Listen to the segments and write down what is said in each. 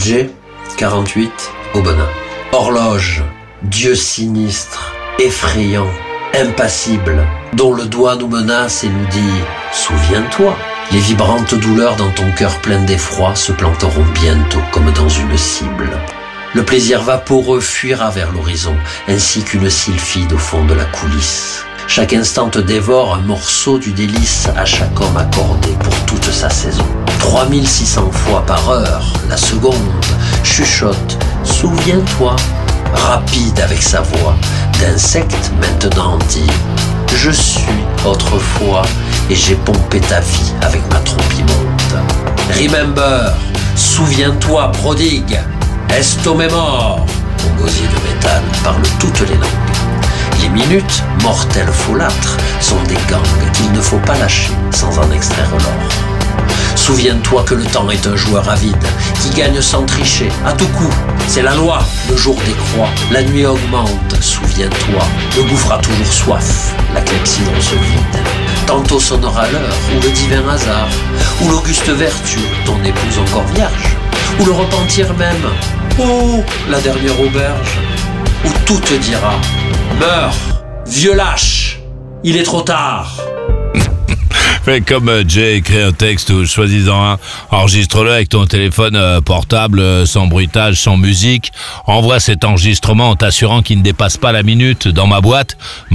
G, 48, Aubenas. Horloge, dieu sinistre, effrayant, impassible, dont le doigt nous menace et nous dit « Souviens-toi ». Les vibrantes douleurs dans ton cœur plein d'effroi se planteront bientôt comme dans une cible. Le plaisir vaporeux fuira vers l'horizon, ainsi qu'une sylphide au fond de la coulisse. Chaque instant te dévore un morceau du délice à chaque homme accordé pour toute sa saison. 3600 fois par heure, la seconde chuchote « Souviens-toi ». Rapide avec sa voix, d'insecte maintenant dit « Je suis autrefois et j'ai pompé ta vie avec ma trompe immonde. Remember, souviens-toi prodigue, esto memor ». Mon gosier de métal parle toutes les langues. Les minutes, mortelles folâtres, sont des gangs qu'il ne faut pas lâcher sans en extraire l'or. Souviens-toi que le temps est un joueur avide qui gagne sans tricher, à tout coup. C'est la loi, le jour décroît, la nuit augmente. Souviens-toi, le gouffre a toujours soif, la clepsydre se vide. Tantôt sonnera l'heure, ou le divin hasard, ou l'auguste vertu, ton épouse encore vierge, ou le repentir même, ou la dernière auberge, où tout te dira « Meurs, vieux lâche, il est trop tard !» Mais comme Jay écrit un texte ou choisis-en un, enregistre-le avec ton téléphone portable, sans bruitage, sans musique. Envoie cet enregistrement en t'assurant qu'il ne dépasse pas la minute dans ma boîte,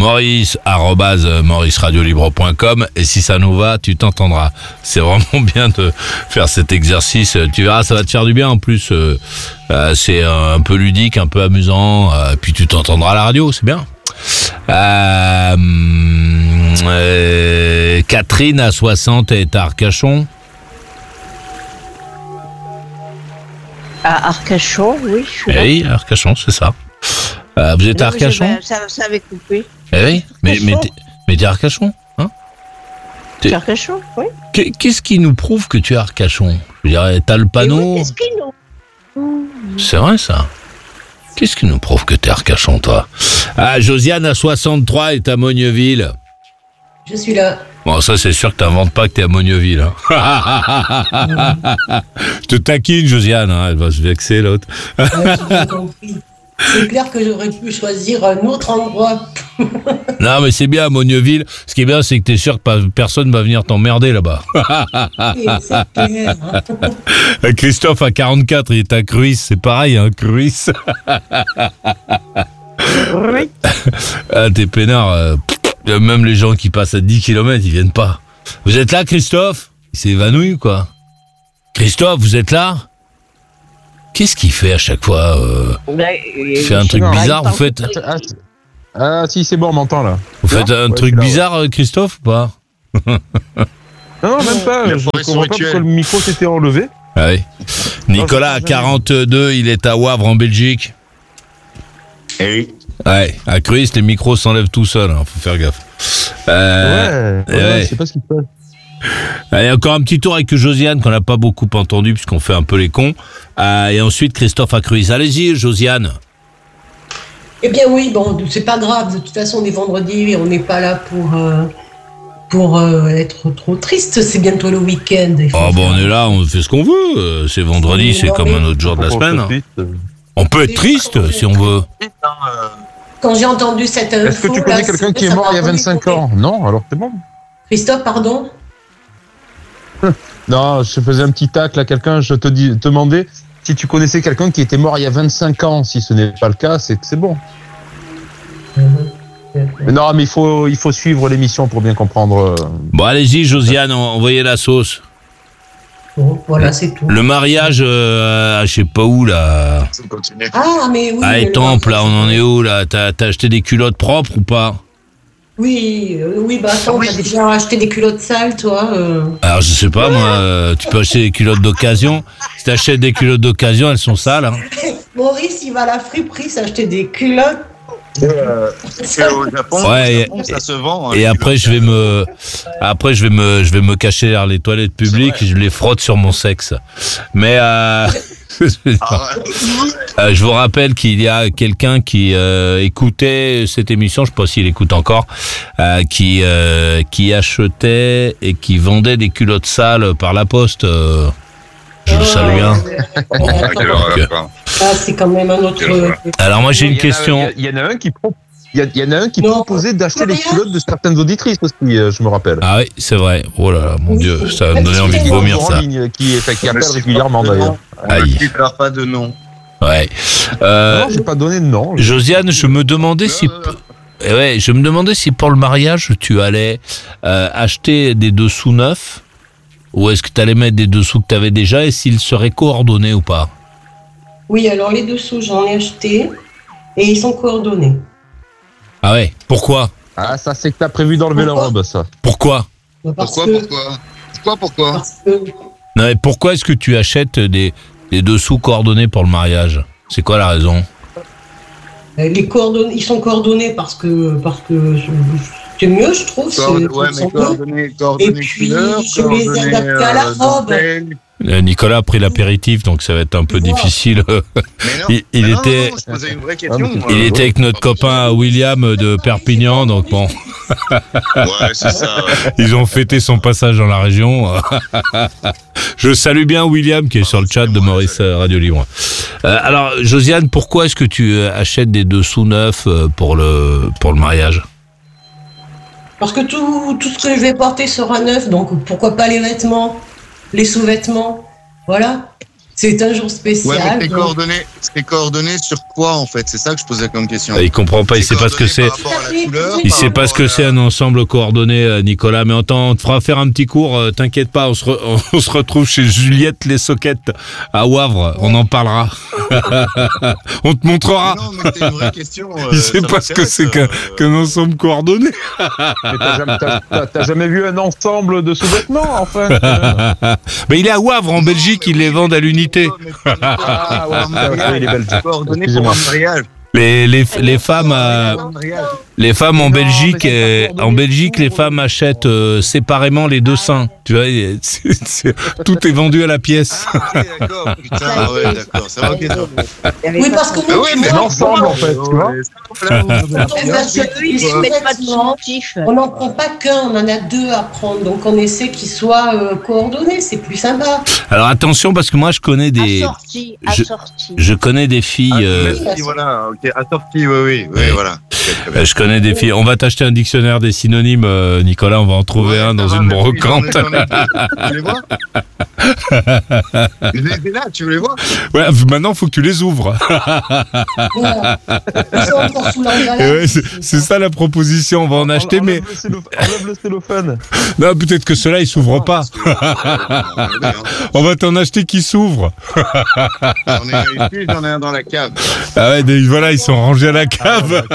maurice@mauriceradiolibre.com, et si ça nous va, tu t'entendras. C'est vraiment bien de faire cet exercice. Tu verras, ça va te faire du bien en plus. C'est un peu ludique, un peu amusant, puis tu t'entendras à la radio, c'est bien. Catherine à 60 est à Arcachon. À Arcachon, oui, je suis là. Oui, Arcachon, c'est ça. Vous êtes à Arcachon ? Ça avait coupé. Oui, mais t'es à Arcachon, hein ? T'es à Arcachon, oui. Qu'est-ce qui nous prouve que tu es à Arcachon ? Je veux dire, t'as le panneau. Oui, qu'est-ce qui nous... C'est vrai, ça. Qu'est-ce qui nous prouve que t'es à Arcachon, toi ? Josiane à 63 est à Mogneuville. Je suis là. Bon, ça, c'est sûr que t'inventes pas que t'es à Mogneuville. Hein. Je te taquine, Josiane, hein, elle va se vexer, l'autre. Ouais, j'ai bien compris. C'est clair que j'aurais pu choisir un autre endroit. Non, mais c'est bien à Mogneuville. Ce qui est bien, c'est que t'es sûr que personne va venir t'emmerder là-bas. C'est clair. Christophe à 44, il est à Cruis. C'est pareil, hein, Cruis. Oui. T'es peinard. Même les gens qui passent à 10 km, ils viennent pas. Vous êtes là, Christophe ? Il s'est évanoui, quoi. Christophe, vous êtes là ? Qu'est-ce qu'il fait à chaque fois Il fait un truc bizarre, vous faites... Ah si, c'est bon, on m'entend là. Vous faites un truc bizarre, Christophe, ou pas ? Non, même pas. Je comprends pas pourquoi le micro s'était enlevé. Ah oui. Nicolas à 42, il est à Wavre en Belgique. Eh oui. Ouais, à Cruis, les micros s'enlèvent tout seuls, hein, faut faire gaffe. Ouais, je sais pas ce qui se passe. Allez, encore un petit tour avec Josiane, qu'on n'a pas beaucoup entendu, puisqu'on fait un peu les cons. Et ensuite, Christophe à Cruis. Allez-y, Josiane. Eh bien oui, bon, c'est pas grave. De toute façon, on est vendredi et on n'est pas là pour être trop triste. C'est bientôt le week-end. On est là, on fait ce qu'on veut. C'est vendredi, c'est comme un autre jour de la semaine. On peut être triste si on veut. Quand j'ai entendu cette info... Est-ce que tu connais quelqu'un qui est mort il y a 25 ans ? Non, alors c'est bon. Christophe, pardon ? Non, je faisais un petit tacle à quelqu'un, je te demandais si tu connaissais quelqu'un qui était mort il y a 25 ans. Si ce n'est pas le cas, c'est que c'est bon. Mais non, mais il faut suivre l'émission pour bien comprendre. Bon, allez-y, Josiane, envoyez la sauce. Bon, voilà, c'est tout. Le mariage, je sais pas où, là. Ah, mais oui. À Étampes, là, on en est où, là ? T'as acheté des culottes propres ou pas ? Oui, bah attends, t'as déjà acheté des culottes sales, toi Alors, je sais pas, moi, tu peux acheter des culottes d'occasion. Si t'achètes des culottes d'occasion, elles sont sales, hein. Maurice, il va à la friperie s'acheter des culottes. Au Japon, ça se vend. Et après, je vais me cacher derrière les toilettes publiques et je les frotte sur mon sexe. Mais je vous rappelle qu'il y a quelqu'un qui écoutait cette émission, je sais pas s'il écoute encore, qui achetait et qui vendait des culottes sales par la poste. Je le salue bien. c'est quand même un autre. Alors moi j'ai une question. Il y en a un qui proposait d'acheter les culottes de certaines auditrices aussi, je me rappelle. Ah oui, c'est vrai. Oh là là, mon Dieu, ça va me donner envie de vomir ça. Qui appelle régulièrement d'ailleurs. On ne citera pas de nom. Ouais. Non, j'ai pas donné de nom. Josiane, je me demandais si pour le mariage tu allais acheter des dessous neufs ou est-ce que tu allais mettre des dessous que tu avais déjà et s'ils seraient coordonnés ou pas? Oui, alors les dessous j'en ai acheté et ils sont coordonnés. Ah ouais, pourquoi? Ah, ça c'est que t'as prévu d'enlever la robe, ça. Pourquoi? Pourquoi Parce que... Non, mais pourquoi est-ce que tu achètes des dessous coordonnés pour le mariage? C'est quoi la raison? Les coordonnées, ils sont coordonnés parce que c'est mieux, je trouve. Coordonnées et puis, je les adapte à la robe. Nicolas a pris l'apéritif, donc ça va être un peu difficile. Il était avec notre copain William de Perpignan, donc bon. Ouais, c'est ça. Ils ont fêté son passage dans la région. Je salue bien William qui est sur le chat de Maurice Radio Libre. Alors, Josiane, pourquoi est-ce que tu achètes des dessous neufs pour le mariage? Parce que tout ce que je vais porter sera neuf, donc pourquoi pas les vêtements, les sous-vêtements, voilà. C'est un jour spécial. Ouais, mais c'est coordonné sur quoi en fait? C'est ça que je posais comme question. Il comprend pas, il sait pas ce que c'est. Il sait pas ce que c'est un ensemble coordonné, Nicolas. Mais on te fera faire un petit cours. T'inquiète pas, on se retrouve chez Juliette Les Soquettes à Wavre. On en parlera. On te montrera. Non, mais c'est une vraie question. Il sait pas ce que c'est qu'un ensemble coordonné. T'as jamais vu un ensemble de sous-vêtements, enfin? Mais il est à Wavre, en Belgique. Ils les vendent à l'unité. Ah ouais, il est belge. Coordonné pour un mariage. Les femmes en Belgique, les femmes achètent séparément les deux seins. Tu vois, tout est vendu à la pièce. D'accord, putain, ouais, d'accord. Ça va, oui, parce que nous, mais l'ensemble, en fait, tu vois. On n'en prend pas qu'un, on en a deux à prendre. Donc, on essaie qu'ils soient coordonnés. C'est plus sympa. Alors, attention, parce que moi, je connais des... Je connais des filles... Voilà, ok, assorti, oui, voilà. Je connais des filles. On va t'acheter un dictionnaire des synonymes, Nicolas. On va en trouver un dans une brocante. Tu les vois? Ils étaient là, tu veux les voir? Ouais, maintenant, il faut que tu les ouvres. Voilà. Ils sont encore sous l'emballage. Ouais, c'est ça la proposition. On va en acheter, mais... Enlève le cellophane. Non, peut-être que ceux-là, ils s'ouvrent pas. On va t'en acheter qui s'ouvrent. J'en ai un dans la cave. Ah ouais, voilà, ils sont rangés à la cave.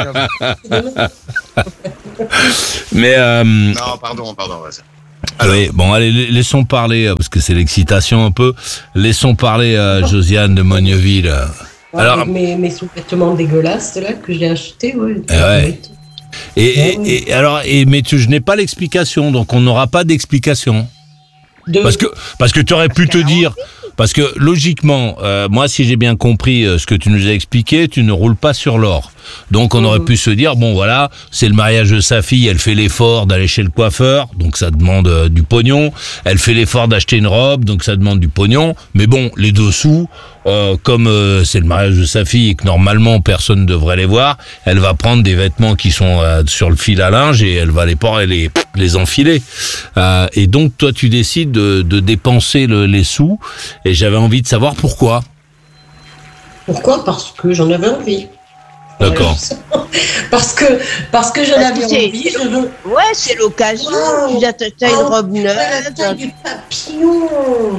Mais non, pardon. Oui, bon, allez, laissons parler, parce que c'est l'excitation un peu. Laissons parler Josiane de Mogneville. Ouais, alors, mes sous-vêtements dégueulasses, là, que j'ai achetés, ouais. Mais je n'ai pas l'explication, donc on n'aura pas d'explication. Parce que tu aurais pu te dire... Parce que logiquement, moi, si j'ai bien compris ce que tu nous as expliqué, tu ne roules pas sur l'or. Donc, on aurait pu se dire, bon, voilà, c'est le mariage de sa fille, elle fait l'effort d'aller chez le coiffeur, donc ça demande du pognon. Elle fait l'effort d'acheter une robe, donc ça demande du pognon. Mais bon, les dessous, comme c'est le mariage de sa fille et que normalement personne ne devrait les voir, elle va prendre des vêtements qui sont sur le fil à linge et elle va les enfiler. Et donc, toi, tu décides de dépenser les sous. Et j'avais envie de savoir pourquoi. Pourquoi? Parce que j'en avais envie. D'accord. Parce que j'en avais envie. Ouais, c'est l'occasion. T'as une robe neuve. T'as du papillon.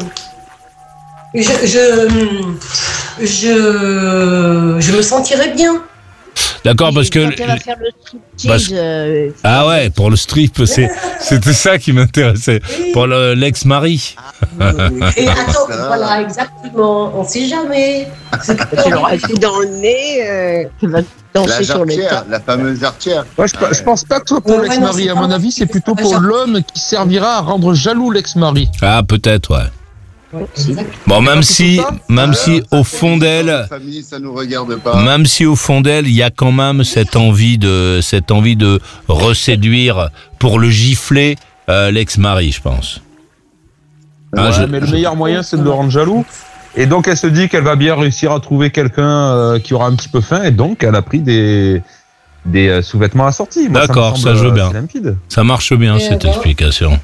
Je me sentirais bien. D'accord, parce que... Elle va faire le striptease. Ah ouais, pour le strip, c'était ça qui m'intéressait. Oui. Pour l'ex-mari. Et attends, voilà, exactement. On sait jamais. Tu l'auras fait dans le nez. Tu vas danser sur les tas. La fameuse jarretière. Ouais, je pense pas que ce soit pour l'ex-mari. À mon avis, c'est plutôt pour l'homme qui servira à rendre jaloux l'ex-mari. Ah, peut-être, ouais. Ouais, bon, même si au fond d'elle, même si au fond d'elle, il y a quand même cette envie de reséduire pour le gifler l'ex-mari, je pense. Ouais, mais le meilleur moyen, c'est de le rendre jaloux. Et donc, elle se dit qu'elle va bien réussir à trouver quelqu'un qui aura un petit peu faim, et donc elle a pris des sous-vêtements assortis. Moi, d'accord, ça je veux bien. Limpide. Ça marche bien, cette explication.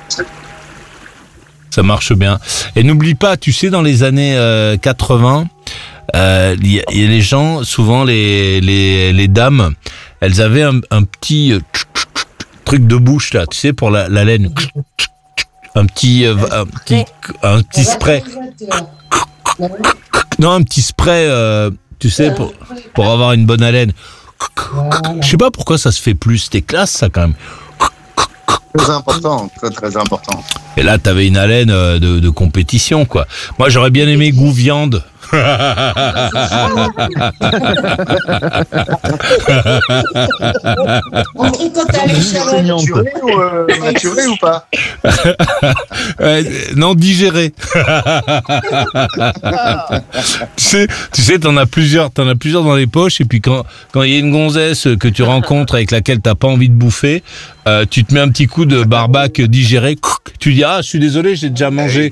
Ça marche bien. Et n'oublie pas, tu sais, dans les années 80, il y a les gens, souvent les dames, elles avaient un petit truc de bouche là, tu sais, pour la laine. Un petit spray. Non, un petit spray, tu sais, pour avoir une bonne haleine. Je sais pas pourquoi ça se fait plus. C'était classe, ça, quand même. Très important, très important. Et là, t'avais une haleine de compétition, quoi. Moi, j'aurais bien aimé goût viande. On tricote à l'échelle. Maturé ou pas? Non, digéré. tu sais, t'en as plusieurs dans les poches, et puis quand il y a une gonzesse que tu rencontres avec laquelle t'as pas envie de bouffer, tu te mets un petit coup de barbac digéré, tu dis je suis désolé, j'ai déjà mangé.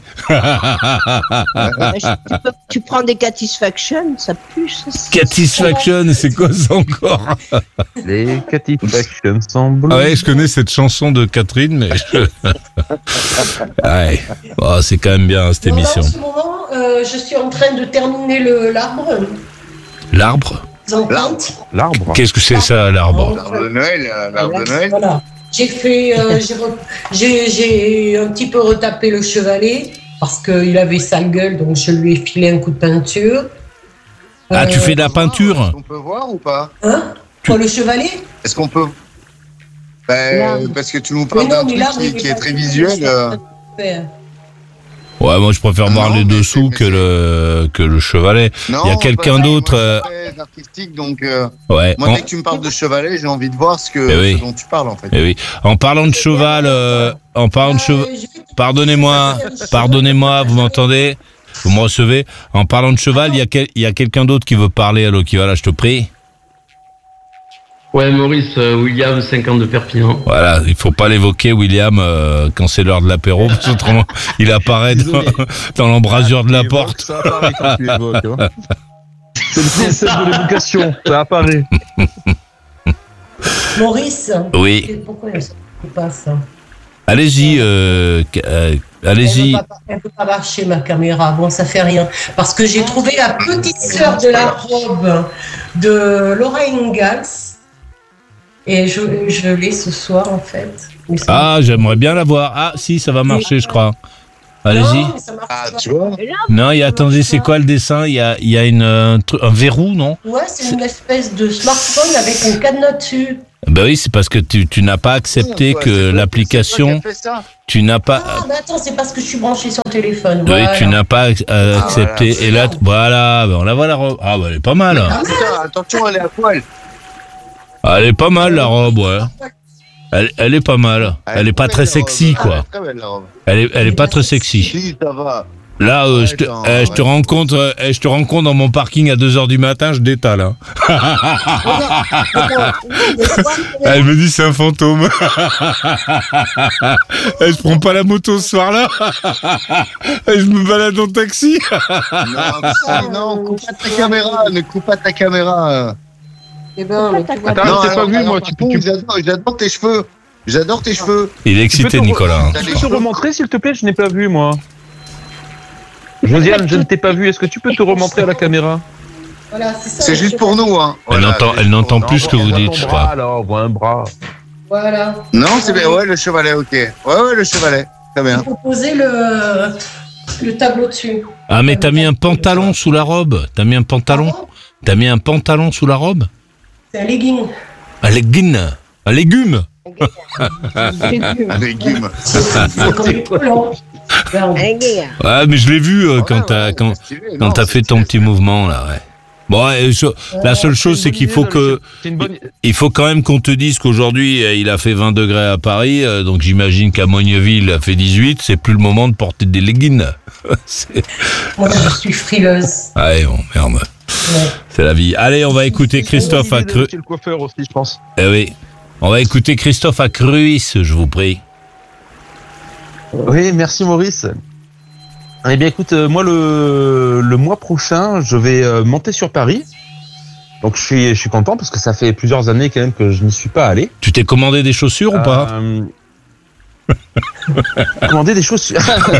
Tu prends des Catisfaction, ça pue. Catisfaction, c'est quoi ça encore? Les Catisfaction sont bleus. Ah ouais, je connais cette chanson de Catherine, mais ouais. Oh, c'est quand même bien cette émission. En ce moment, je suis en train de terminer l'arbre. L'arbre? L'arbre. Qu'est-ce que c'est ça, l'arbre? L'arbre de Noël. Voilà. J'ai fait, j'ai un petit peu retapé le chevalet parce qu'il avait sale gueule, donc je lui ai filé un coup de peinture. Ah, tu fais de la peinture? On peut voir ou pas? Hein? Pour le chevalet? Est-ce qu'on peut? Parce que tu nous parles d'un truc qui est très visuel. Ouais, moi je préfère voir les dessous que le chevalet. Non, il y a quelqu'un d'autre. Très artistique, donc. Ouais. Moi, dès que tu me parles de chevalet, j'ai envie de voir ce dont tu parles en fait. Eh oui. En parlant de cheval, pardonnez-moi, vous m'entendez? Vous me recevez? En parlant de cheval, il y a quelqu'un d'autre qui veut parler. Allô, qui va là, je te prie. Ouais, Maurice, William, 50 de Perpignan. Voilà, il faut pas l'évoquer, William, quand c'est l'heure de l'apéro, parce qu'autrement, il apparaît dans l'embrasure de la porte. Ça apparaît quand tu évoques. Hein. C'est le principe de l'évocation, ça apparaît. Maurice? Oui. Pourquoi elle ne pas ça? Allez-y, allez-y. Elle ne peut pas marcher, ma caméra. Bon, ça fait rien. Parce que j'ai trouvé la petite sœur de la robe de Laura Ingalls. Et je l'ai ce soir, en fait. Ah, j'aimerais bien la voir. Ah, si, ça va marcher, je crois. Allez-y. Tu vois? Non, attendez, c'est quoi le dessin? Il y a un verrou, non? Ouais, c'est une espèce de smartphone avec un cadenas dessus. Ben oui, c'est parce que tu n'as pas accepté que l'application... Tu n'as pas... Ah, mais attends, c'est parce que je suis branché sur le téléphone. Oui, voilà. tu n'as pas accepté. Et là, voilà, on la voit la robe. Ah, bah, elle est pas mal. Ah, putain, attention, elle est à poil. Ah, elle est pas mal, la robe, ouais. Elle est pas mal. Elle est pas très sexy, quoi. Elle est pas très sexy. Si, ça va. Là, je te rencontre dans mon parking à 2h du matin, je détale. Hein. Elle me dit c'est un fantôme. Je prends pas la moto ce soir-là. Je me balade en taxi. Non, coupe pas ta caméra, ne coupe pas ta caméra. Eh ben, mais Attends, je t'ai pas vu, moi. J'adore tes cheveux. J'adore tes cheveux. Il est excité, Nicolas. Tu peux te remontrer, s'il te plaît? Je n'ai pas vu, moi. Josiane, je ne t'ai pas vu. Est-ce que tu peux te remontrer à la caméra? voilà, c'est ça. C'est juste pour nous, hein. Elle n'entend plus ce que vous dites, je crois. Alors, on voit un bras. Voilà. Non, c'est bien. Ouais, le chevalet, ok. Ouais, le chevalet. Très bien. Il faut poser le tableau dessus. Ah, mais t'as mis un pantalon sous la robe? T'as mis un pantalon? T'as mis un pantalon sous la robe? C'est un legging. Un legging? Un légume? Un légume. Ouais, mais je l'ai vu quand t'as fait ton petit mouvement, là, ouais. Bon, la seule chose, c'est qu'il faut il faut quand même qu'on te dise qu'aujourd'hui, il a fait 20 degrés à Paris, donc j'imagine qu'à Mogneville, il a fait 18, c'est plus le moment de porter des leggings. Moi, je suis frileuse. Ouais, bon, merde. Ouais. C'est la vie. Allez, on va écouter Christophe à Cruis. C'est le coiffeur aussi, je pense. Eh oui. On va écouter Christophe à Cruis, je vous prie. Oui, merci Maurice. Eh bien, écoute, moi, le mois prochain, je vais monter sur Paris. Donc, je suis content parce que ça fait plusieurs années quand même que je n'y suis pas allé. Tu t'es commandé des chaussures ou pas? Commander des chaussures.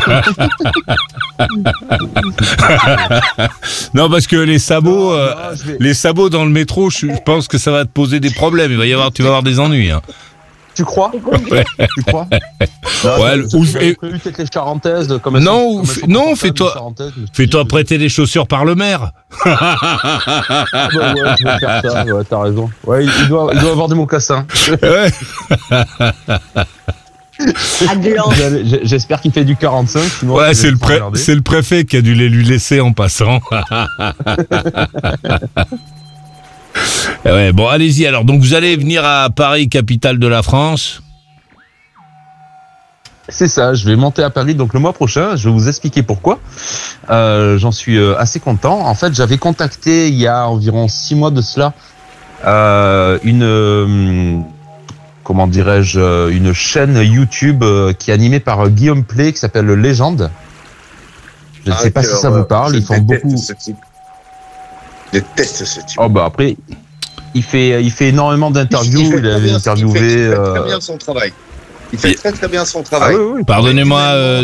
Non, parce que les sabots, les sabots dans le métro, je pense que ça va te poser des problèmes. Tu vas avoir des ennuis. Hein. Tu crois? Ouais. Tu crois? Ouais, prévu peut-être les charentaises comme fais-toi prêter des chaussures par le maire. Ouais, je vais faire ça. Ouais, t'as raison. Ouais, il doit avoir des mocassins. Ouais. J'espère qu'il fait du 45. Sinon ouais, c'est le préfet qui a dû les lui laisser en passant. Ouais, bon, allez-y. Alors, donc vous allez venir à Paris, capitale de la France. C'est ça, je vais monter à Paris donc le mois prochain. Je vais vous expliquer pourquoi. J'en suis assez content. En fait, j'avais contacté il y a environ 6 mois de cela comment dirais-je, une chaîne YouTube qui est animée par Guillaume Play qui s'appelle Légende. Je ne sais pas si ça vous parle. Ils font beaucoup. Je déteste ce type. Oh bah après, il fait énormément d'interviews. Il avait interviewé. Il fait très bien son travail. Il fait très bien son travail. Ah, oui. Pardonnez-moi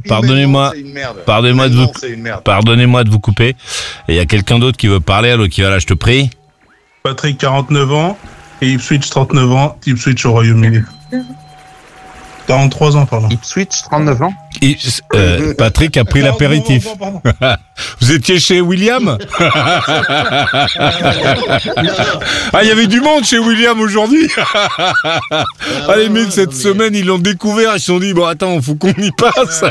de vous couper. Et il y a quelqu'un d'autre qui veut parler. Allô, qui va là, je te prie. Patrick, 49 ans. Et Ipswich, 39 ans. Ipswich au Royaume-Uni. 43 ans, pardon. Ipswich, 39 ans. Patrick a pris l'apéritif. Vous étiez chez William? Ah, il y avait du monde chez William aujourd'hui. Ah, les mecs, cette semaine, ils l'ont découvert. Ils se sont dit, bon, attends, faut qu'on y passe.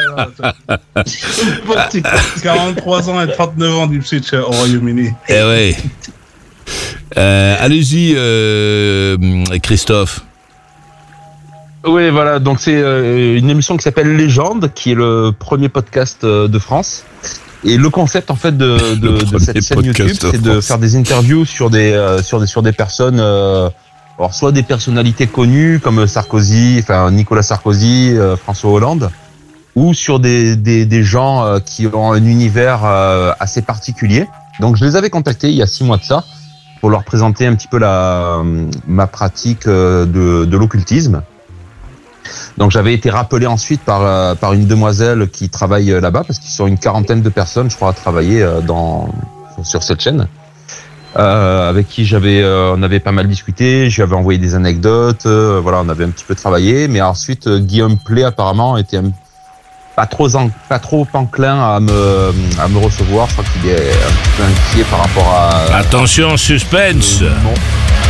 43 ans et 39 ans d'Ipswich au Royaume-Uni. Eh ouais. Allez-y, Christophe. Oui, voilà, donc c'est une émission qui s'appelle Légende, qui est le premier podcast de France. Et le concept, en fait, de cette chaîne YouTube, c'est de faire des interviews sur des personnes, alors soit des personnalités connues comme Nicolas Sarkozy, François Hollande, ou sur des gens qui ont un univers assez particulier. Donc je les avais contactés il y a 6 mois de ça, pour leur présenter un petit peu ma pratique de l'occultisme. Donc j'avais été rappelé ensuite par une demoiselle qui travaille là-bas, parce qu'ils sont une quarantaine de personnes, je crois, à travailler sur cette chaîne, avec qui on avait pas mal discuté. Je lui avais envoyé des anecdotes, voilà, on avait un petit peu travaillé. Mais ensuite, Guillaume Play apparemment était pas trop enclin à me recevoir. Je crois qu'il est un petit peu inquiet par rapport à. Attention, suspense.